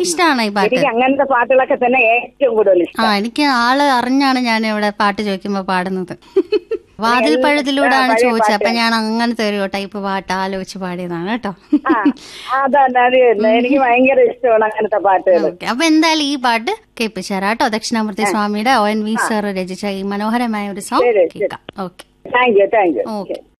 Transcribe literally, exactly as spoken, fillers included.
ഇഷ്ടമാണ് ഈ പാട്ട്. എനിക്ക് അങ്ങനത്തെ പാട്ടുകളൊക്കെ തന്നെ ഏറ്റവും കൂടുതൽ ഇഷ്ടം. ആ എനിക്ക് ആള് അറിഞ്ഞാണ് ഞാൻ ഇവിടെ പാട്ട് ചോദിക്കുമ്പോ പാടുന്നത്. വാതിൽ പഴുതിലൂടെയാണ് ചോദിച്ചത്. അപ്പൊ ഞാൻ അങ്ങനത്തെ ഒരു ടൈപ്പ് പാട്ട് ആലോചിച്ച് പാടിയതാണ് കേട്ടോ. അതന്നെ എനിക്ക് ഭയങ്കര ഇഷ്ടമാണ് അങ്ങനത്തെ പാട്ടുകൾ. അപ്പൊ എന്തായാലും ഈ പാട്ട് കേൾപ്പിച്ചാരാ കേട്ടോ. ദക്ഷിണാമൂർത്തി സ്വാമിയുടെ ഒ എൻ വി സാർ രചിച്ച ഈ മനോഹരമായ ഒരു സോങ് കേൾക്കാം. Okay, thank you thank you. Okay.